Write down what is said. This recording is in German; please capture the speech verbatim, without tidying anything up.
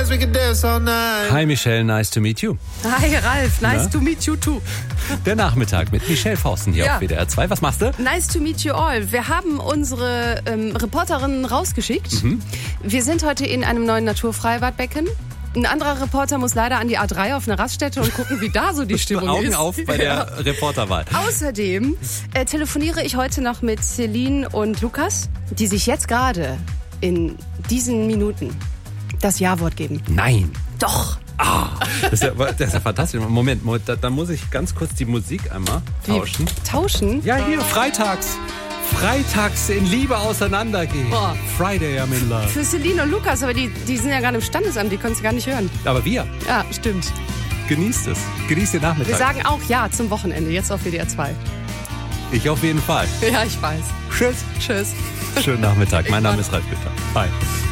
dance, we can dance all night. Hi Michelle, nice to meet you. Hi Ralf, nice Na? to meet you too. Der Nachmittag mit Michelle Fausten hier Ja. auf W D R zwei. Was machst du? Nice to meet you all. Wir haben unsere ähm, Reporterinnen rausgeschickt. Mhm. Wir sind heute in einem neuen Naturfreibadbecken. Ein anderer Reporter muss leider an die A drei auf eine Raststätte und gucken, wie da so die Stimmung Augen ist. auf bei der Reporterwahl. Außerdem äh, telefoniere ich heute noch mit Celine und Lukas, die sich jetzt gerade in diesen Minuten das Ja-Wort geben. Nein. Doch. Ah, das ist ja, das ist ja fantastisch. Moment, Moment da, da muss ich ganz kurz die Musik einmal tauschen. Wie? Tauschen? Ja, hier, freitags. Freitags in Liebe auseinandergehen. Oh. Friday I'm in love. Für Celine und Lukas, aber die, die sind ja gar nicht im Standesamt, die können es gar nicht hören. Aber wir, Ja, stimmt. genießt es. Genießt den Nachmittag. Wir sagen auch Ja zum Wochenende, jetzt auf W D R zwei. Ich auf jeden Fall. Ja, ich weiß. Tschüss. Tschüss. Schönen Nachmittag. Mein Name ist Ralf Günther. Bye.